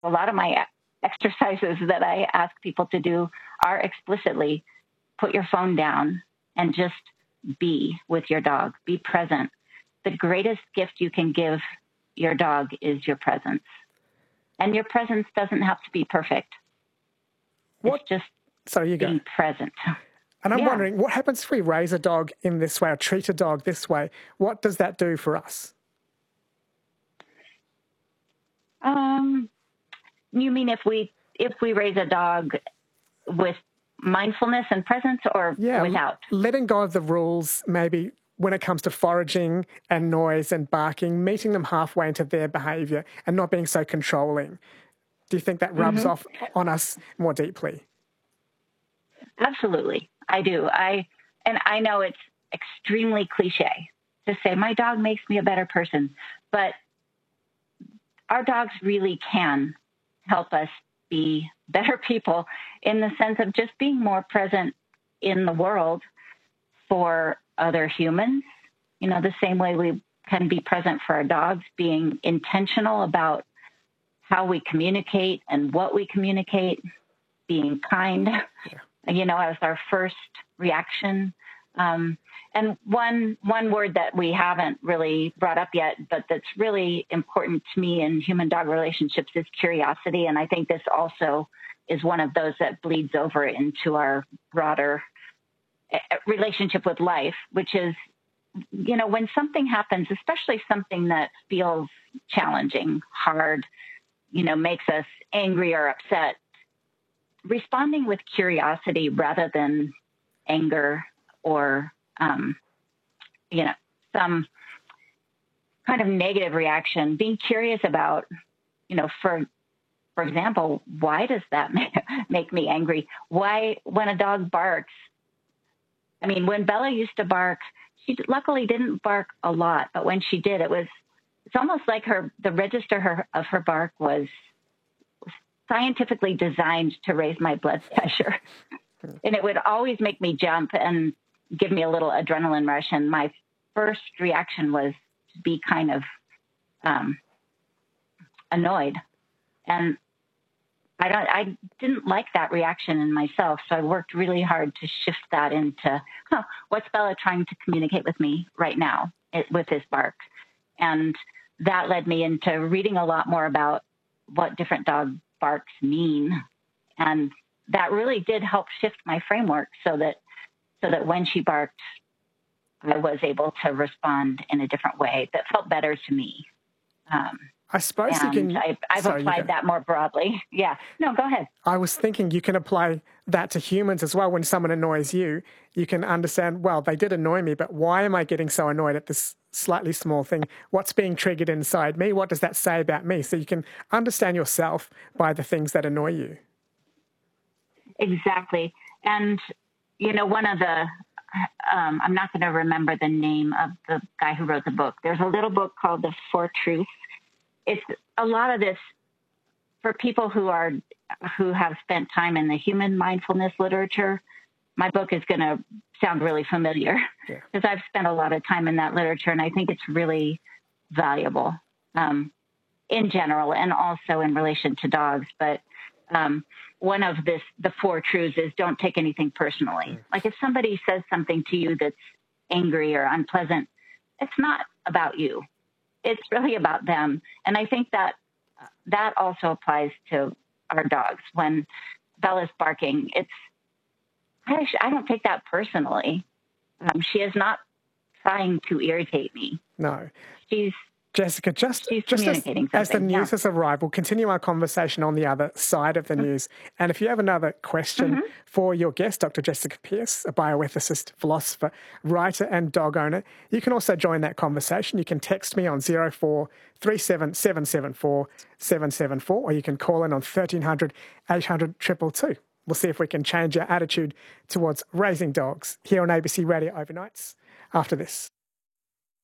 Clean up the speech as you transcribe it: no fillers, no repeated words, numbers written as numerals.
a lot of my exercises that I ask people to do are explicitly put your phone down and just be with your dog, be present. The greatest gift you can give your dog is your presence. And your presence doesn't have to be perfect. It's just being present. And I'm wondering, what happens if we raise a dog in this way or treat a dog this way? What does that do for us? You mean if we raise a dog with mindfulness and presence or without? Letting go of the rules, maybe when it comes to foraging and noise and barking, meeting them halfway into their behaviour and not being so controlling. Do you think that rubs off on us more deeply? Absolutely, I do. I know it's extremely cliche to say my dog makes me a better person, but our dogs really can help us be better people in the sense of just being more present in the world for other humans. You know, the same way we can be present for our dogs, being intentional about how we communicate and what we communicate, being kind, you know, as our first reaction. And one word that we haven't really brought up yet, but that's really important to me in human-dog relationships is curiosity. And I think this also is one of those that bleeds over into our broader relationship with life, which is, you know, when something happens, especially something that feels challenging, hard, you know, makes us angry or upset, responding with curiosity rather than anger or, you know, some kind of negative reaction, being curious about, you know, for example, why does that make me angry? Why, when a dog barks, I mean, when Bella used to bark, she luckily didn't bark a lot, but when she did, it's almost like the register of her bark was scientifically designed to raise my blood pressure. And it would always make me jump and give me a little adrenaline rush. And my first reaction was to be kind of annoyed. And I didn't like that reaction in myself. So I worked really hard to shift that into, what's Bella trying to communicate with me right now with this bark? And that led me into reading a lot more about what different dog barks mean. And that really did help shift my framework so that when she barked, I was able to respond in a different way that felt better to me. I suppose you can... I've applied that more broadly. Yeah. No, go ahead. I was thinking you can apply that to humans as well. When someone annoys you, you can understand, well, they did annoy me, but why am I getting so annoyed at this slightly small thing? What's being triggered inside me? What does that say about me? So you can understand yourself by the things that annoy you. Exactly. And, you know, one of the... I'm not going to remember the name of the guy who wrote the book. There's a little book called The Four Truths. It's a lot of this for people who have spent time in the human mindfulness literature. My book is going to sound really familiar because I've spent a lot of time in that literature, and I think it's really valuable in general and also in relation to dogs. But one of the four truths is don't take anything personally. Like if somebody says something to you that's angry or unpleasant, it's not about you. It's really about them. And I think that also applies to our dogs. When Bella's barking, I don't take that personally. She is not trying to irritate me. No. She's Jessica, just as the news has arrived, we'll continue our conversation on the other side of the news. And if you have another question for your guest, Dr. Jessica Pearce, a bioethicist, philosopher, writer and dog owner, you can also join that conversation. You can text me on 0437 774 774, or you can call in on 1300 800 222. We'll see if we can change our attitude towards raising dogs here on ABC Radio Overnights after this.